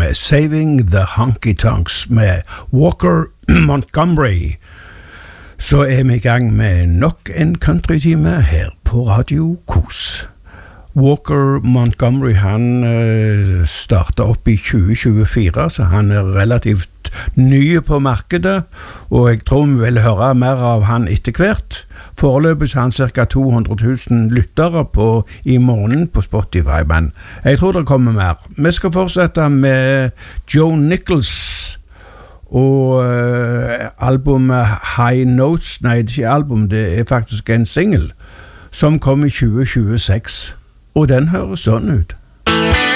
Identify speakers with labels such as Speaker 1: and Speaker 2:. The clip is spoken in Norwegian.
Speaker 1: med Saving the Honky Tonks med Walker Montgomery. Så vi I gang med nok en countrytime her på Radio Kos. Walker Montgomery, han startet opp I 2024, så han relativt ny på markedet, og jeg tror vi vil høre mer av han etter hvert. Foreløpig har han cirka 200 000 lyttere I måneden på Spotify, men jeg tror det kommer mer. Vi skal fortsette med Joe Nichols og albumet High Notes. Nei, det ikke album, det faktisk en single som kom I 2026, og den høres sånn ut.